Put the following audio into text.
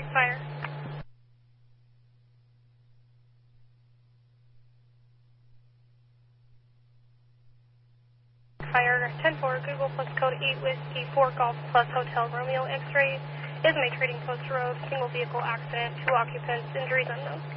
Fire. Fire 10-4, Google plus code 8 Whiskey 4 Golf plus Hotel Romeo X-ray is May Trading Post Road, single vehicle accident, 2 occupants, injuries unknown.